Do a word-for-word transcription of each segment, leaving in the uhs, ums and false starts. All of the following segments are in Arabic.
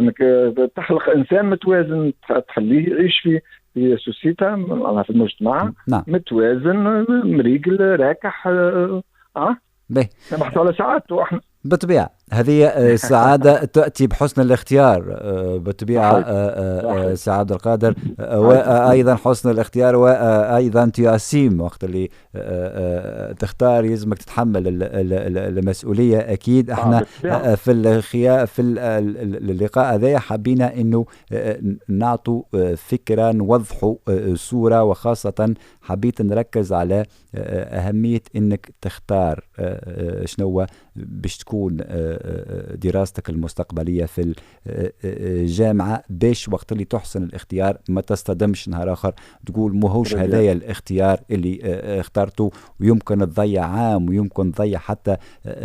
انك تخلق انسان متوازن، تخليه يعيش في في سوسيتا في المجتمع. نعم. متوازن، مريقل، راكح. اه به نبحث على سعادته احنا. بالطبيعة هذه السعادة تأتي بحسن الاختيار بالطبيعة سي عبد القادر، وأيضا حسن الاختيار، وأيضا تياسيم وقت اللي تختار يلزمك تتحمل المسؤولية. أكيد احنا في الخيا في اللقاء هذا حبينا انه نعطوا فكرة، نوضحوا صورة، وخاصة حبيت نركز على أهمية انك تختار شنو باش تكون دراستك المستقبلية في الجامعة، باش وقت اللي تحسن الاختيار ما تصطدمش نهار آخر تقول مهوش هذايا الاختيار اللي اخترته، ويمكن تضيع عام ويمكن تضيع حتى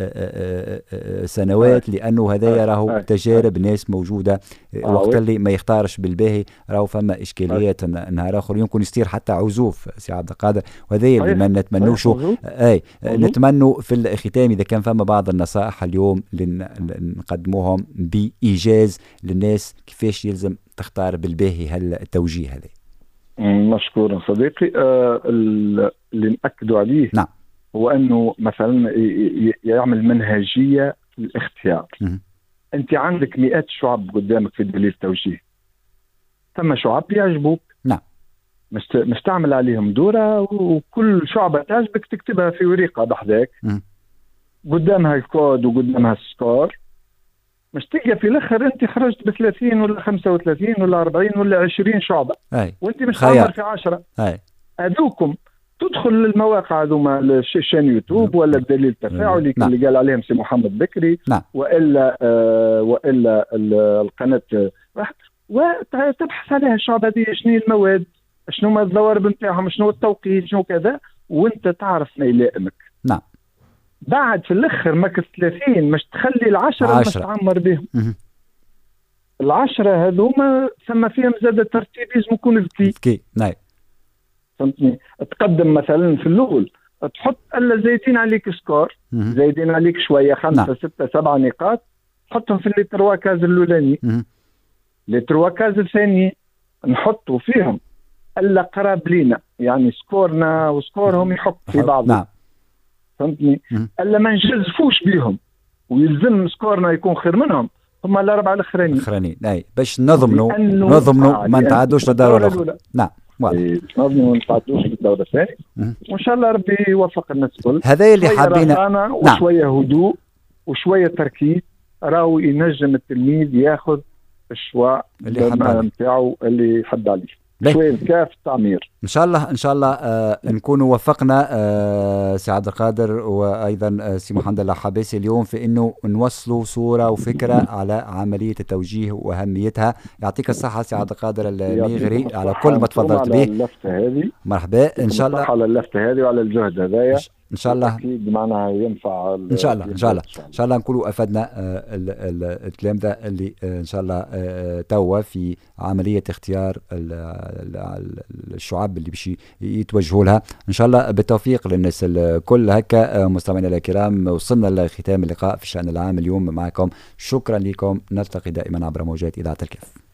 سنوات، لأنه هذايا راهو تجارب ناس موجودة. وقت اللي ما يختارش بالباهي راهو فما إشكاليات نهار آخر، يمكن يصير حتى عزوف سي عبد القادر، وهذايا اللي ما نتمنوشو. أي نتمنوا في الختام إذا كان فما بعض النصائح اليوم نقدموهم بإيجاز للناس كيفاش يلزم تختار بالباهي هالتوجيه هذا. مشكورا صديقي. آه اللي نأكدوا عليه نعم هو أنه مثلا يعمل منهجية في الاختيار. م- أنت عندك مئات شعب قدامك في دليل التوجيه، ثم شعب يعجبوك، نعم مستعمل عليهم دورة، وكل شعبة تعجبك تكتبها في ورقة بحذاك م- قدامها الكود وقدامها السكور، مش تلقى في الاخر انت خرجت ب ثلاثين ولا خمسة وثلاثين ولا أربعين ولا عشرين شعبة، أي. وانت مش عامر في عشرة. أي. هذوكم تدخل المواقع هذوما الشان يوتيوب ولا الدليل التفاعلي نعم. اللي قال عليهم سي محمد بكري، نعم. والا آه والا القناه، وتبحث عليها الشعب هذه شنو المواد، شنو ما الضوارب نتاعهم، شنو التوقيت، شنو كذا، وانت تعرف ما يلائمك. نعم. بعد في الاخر ماك ثلاثين مش تخلي العشرة مش تعمر بهم. م- العشرة هذوما ثم فيهم زاد ترتيب لازم يكون ذكي. ذكي نعم. فهمتني؟ تقدم مثلا في الاول تحط الا زايدين عليك سكور، م- زايدين عليك شويه خمسه نعم. سته سبعه نقاط، حطهم في اللي تروا كاز الاولاني. م- اللي تروا كاز الثاني نحطوا فيهم الا قراب لينا، يعني سكورنا وسكورهم يحط في بعض. نعم. فهمتني؟ م- الا ما نجزفوش بيهم ويلزم سكورنا يكون خير منهم، هم الاربعه الاخرانيين الاخرانيين. اي باش نضمنوا لأنه- نضمنوا آه ما نتعدوش للدوره الاخرى. الأولى. نعم واضح. نضمنوا ما نتعدوش للدوره الثانيه، وان شاء الله ربي يوفق الناس الكل. هذا اللي حابين. نعم. وشويه هدوء وشويه تركيز، راهو ينجم التلميذ ياخذ الشواء اللي حب عليه نتاعو اللي حد عليه. شويه الكاف التعمير ان شاء الله. ان شاء الله آه نكونوا وفقنا آه سي عبد القادر وايضا آه سي محمد الله حباسي اليوم في انه نوصلوا صوره وفكره على عمليه التوجيه واهميتها. يعطيك الصحه سي عبد القادر الميغري على كل ما تفضلت به. اللفته هذه مرحبا ان شاء الله على اللفته هذه وعلى الجهد هذايا ان شاء الله. اكيد معناها ينفع ان شاء الله. ان شاء الله ان شاء الله نكونوا افدنا الكلام ذا اللي ان شاء الله توا في عمليه اختيار الشعب اللي باش يتوجهوا لها. ان شاء الله بالتوفيق للناس الكل. هكا مستمعينا الكرام وصلنا لختام اللقاء في الشأن العام اليوم معكم. شكرا لكم، نلتقي دائما عبر موجات إذاعة الكاف.